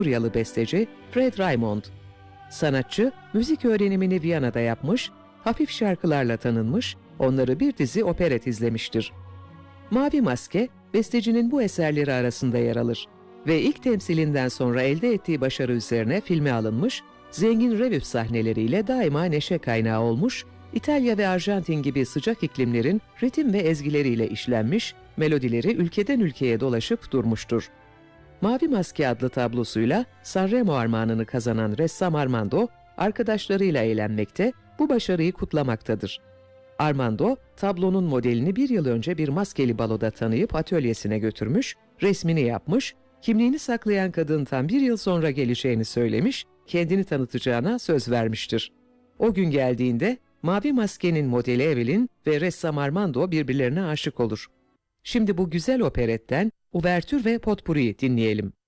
Avusturyalı besteci Fred Raymond. Sanatçı, müzik öğrenimini Viyana'da yapmış, hafif şarkılarla tanınmış, onları bir dizi operet izlemiştir. Mavi Maske, bestecinin bu eserleri arasında yer alır ve ilk temsilinden sonra elde ettiği başarı üzerine filme alınmış, zengin revü sahneleriyle daima neşe kaynağı olmuş, İtalya ve Arjantin gibi sıcak iklimlerin ritim ve ezgileriyle işlenmiş, melodileri ülkeden ülkeye dolaşıp durmuştur. Mavi Maske adlı tablosuyla Sanremo armağanını kazanan ressam Armando, arkadaşlarıyla eğlenmekte, bu başarıyı kutlamaktadır. Armando, tablonun modelini bir yıl önce bir maskeli baloda tanıyıp atölyesine götürmüş, resmini yapmış, kimliğini saklayan kadın tam bir yıl sonra geleceğini söylemiş, kendini tanıtacağına söz vermiştir. O gün geldiğinde, Mavi Maske'nin modeli Evelyn ve ressam Armando birbirlerine aşık olur. Şimdi bu güzel operetten Uvertür ve Potpourri dinleyelim.